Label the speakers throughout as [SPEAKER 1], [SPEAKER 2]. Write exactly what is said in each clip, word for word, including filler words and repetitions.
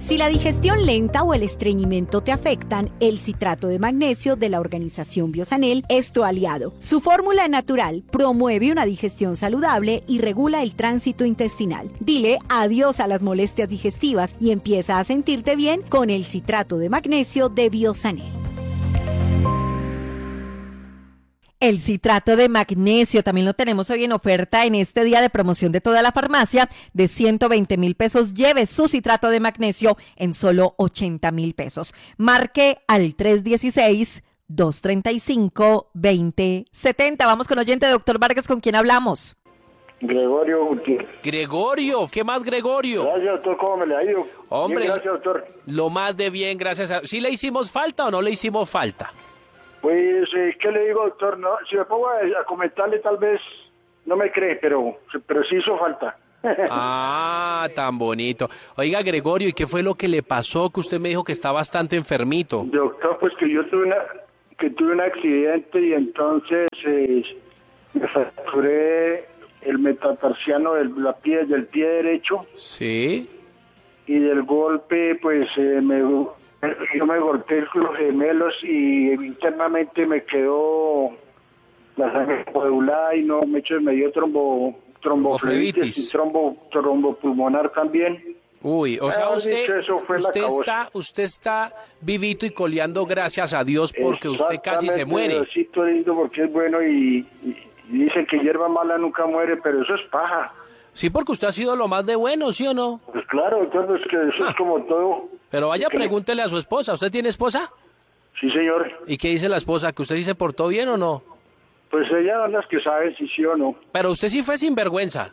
[SPEAKER 1] Si la digestión lenta o el estreñimiento te afectan, el citrato de magnesio de la organización Biosanel es tu aliado. Su fórmula natural promueve una digestión saludable y regula el tránsito intestinal. Dile adiós a las molestias digestivas y empieza a sentirte bien con el citrato de magnesio de Biosanel.
[SPEAKER 2] El citrato de magnesio también lo tenemos hoy en oferta en este día de promoción de toda la farmacia de ciento veinte mil pesos. Lleve su citrato de magnesio en solo ochenta mil pesos. Marque al tres uno seis, dos tres cinco, dos cero siete cero. Vamos con oyente, doctor Vargas, ¿con quién hablamos?
[SPEAKER 3] Gregorio Gutiérrez.
[SPEAKER 4] Gregorio, ¿qué más, Gregorio?
[SPEAKER 3] Gracias, doctor, ¿cómo me le ha ido?
[SPEAKER 4] Hombre,
[SPEAKER 3] bien, gracias, doctor.
[SPEAKER 4] Lo más de bien, gracias a... ¿Sí le hicimos falta o no le hicimos falta?
[SPEAKER 3] Pues, eh, ¿qué le digo, doctor? No, si me pongo a, a comentarle, tal vez no me cree, pero, pero sí hizo falta.
[SPEAKER 4] Ah, tan bonito. Oiga, Gregorio, ¿y qué fue lo que le pasó? Que usted me dijo que está bastante enfermito.
[SPEAKER 3] Doctor, pues que yo tuve una, que tuve un accidente y entonces eh, me fracturé el metatarsiano del, la pie, del pie derecho.
[SPEAKER 4] Sí.
[SPEAKER 3] Y del golpe, pues, eh, me... yo me golpeé los gemelos y internamente me quedó la sangre coagulada y no me, hecho, me dio trombo, tromboflebitis y trombo, trombopulmonar también.
[SPEAKER 4] Uy, o sea, usted,
[SPEAKER 3] dicho,
[SPEAKER 4] usted está, usted está vivito y coleando, gracias a Dios, porque usted casi se muere.
[SPEAKER 3] Sí, lindo porque es bueno y, y, y dicen que hierba mala nunca muere, pero eso es paja.
[SPEAKER 4] Sí, porque usted ha sido lo más de bueno, ¿sí o no?
[SPEAKER 3] Pues claro, entonces que eso ah. es como todo.
[SPEAKER 4] Pero vaya, pregúntele a su esposa. ¿Usted tiene esposa?
[SPEAKER 3] Sí, señor.
[SPEAKER 4] ¿Y qué dice la esposa? ¿Que usted sí se portó bien o no?
[SPEAKER 3] Pues ella es las que sabe si sí o no.
[SPEAKER 4] Pero usted sí fue sinvergüenza.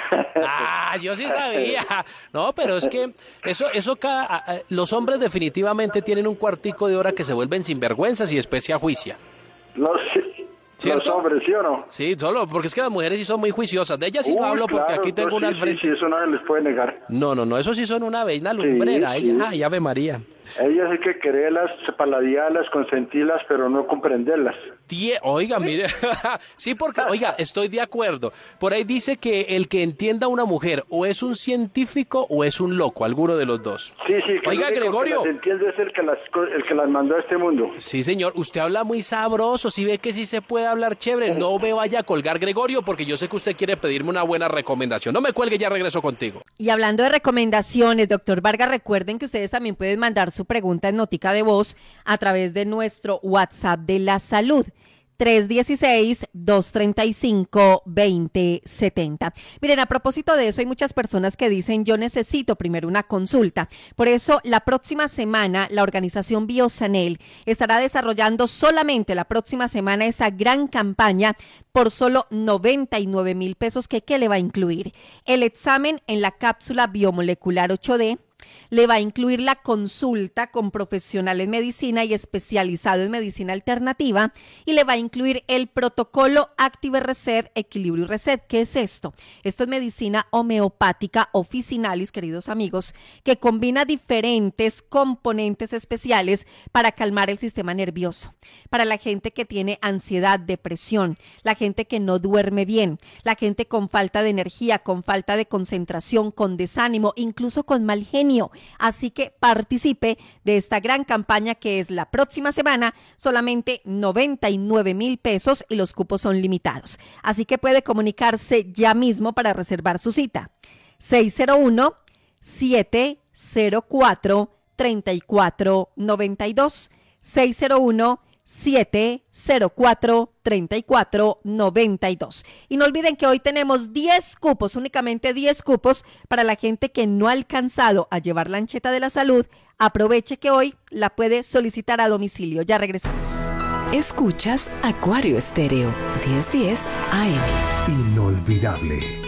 [SPEAKER 4] Ah, yo sí sabía. No, pero es que eso, eso cada, los hombres definitivamente tienen un cuartico de hora que se vuelven sinvergüenzas y después se ajuicia.
[SPEAKER 3] No sé. ¿Cierto? Los hombres, ¿sí o no?
[SPEAKER 4] Sí, solo, porque es que las mujeres sí son muy juiciosas. De ellas sí
[SPEAKER 3] Uy,
[SPEAKER 4] no hablo porque
[SPEAKER 3] claro,
[SPEAKER 4] aquí tengo
[SPEAKER 3] no,
[SPEAKER 4] una
[SPEAKER 3] sí,
[SPEAKER 4] al frente.
[SPEAKER 3] Sí, sí, eso no les puede negar.
[SPEAKER 4] No, no, no, eso sí son una veina lumbrera. Sí, ella, sí. Ay, Ave María.
[SPEAKER 3] Ellas hay que quererlas, paladearlas, consentirlas, pero no comprenderlas.
[SPEAKER 4] Die, oiga, mire, sí, porque, oiga, estoy de acuerdo. Por ahí dice que el que entienda a una mujer o es un científico o es un loco, alguno de los dos.
[SPEAKER 3] Sí, sí. Que
[SPEAKER 4] oiga,
[SPEAKER 3] el
[SPEAKER 4] Gregorio.
[SPEAKER 3] Que las entiende es el que las, el que las mandó a este mundo.
[SPEAKER 4] Sí, señor, usted habla muy sabroso, si ve que sí se puede hablar chévere, no me vaya a colgar, Gregorio, porque yo sé que usted quiere pedirme una buena recomendación. No me cuelgue, ya regreso contigo.
[SPEAKER 2] Y hablando de recomendaciones, doctor Vargas, recuerden que ustedes también pueden mandar su pregunta en notica de voz a través de nuestro WhatsApp de la salud. tres uno seis, dos tres cinco, dos cero siete cero. Miren, a propósito de eso, hay muchas personas que dicen, yo necesito primero una consulta. Por eso, la próxima semana, la organización Biosanel estará desarrollando solamente la próxima semana esa gran campaña por solo noventa y nueve mil pesos, que ¿qué le va a incluir? El examen en la cápsula biomolecular ocho D, le va a incluir la consulta con profesional en medicina y especializado en medicina alternativa, y le va a incluir el protocolo Active Reset, Equilibrio y Reset. ¿Qué es esto? Esto es medicina homeopática officinalis, queridos amigos, que combina diferentes componentes especiales para calmar el sistema nervioso. Para la gente que tiene ansiedad, depresión, la gente que no duerme bien, la gente con falta de energía, con falta de concentración, con desánimo, incluso con mal genio. Así que participe de esta gran campaña que es la próxima semana, solamente noventa y nueve mil pesos y los cupos son limitados. Así que puede comunicarse ya mismo para reservar su cita. seis cero uno, siete cero cuatro, tres cuatro nueve dos, seis cero uno, siete cero cuatro, tres cuatro nueve dos. Y no olviden que hoy tenemos diez cupos, únicamente diez cupos para la gente que no ha alcanzado a llevar la ancheta de la salud. Aproveche que hoy la puede solicitar a domicilio. Ya regresamos.
[SPEAKER 5] Escuchas Acuario Estéreo, diez diez A M.
[SPEAKER 6] Inolvidable.